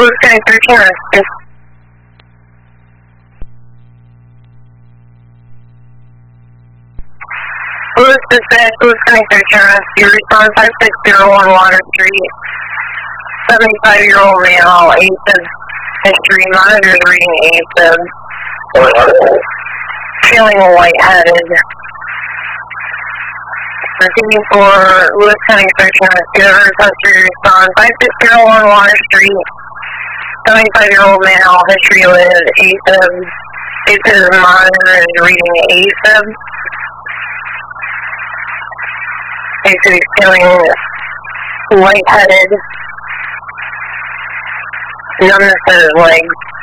Blue Sky 13 Rescue. Blue Dispatch, Blue Sky 13 Rescue, respond 5601 Water Street. 75-year-old male, AFib history, monitors reading AFib. Feeling lightheaded. Proceeding for Lewis County Search and Rescue, history respond 5601 Water Street. 75-year-old male, history with AFib. AFib monitor is reading AFib. AFib is feeling lightheaded. Numbness in his legs.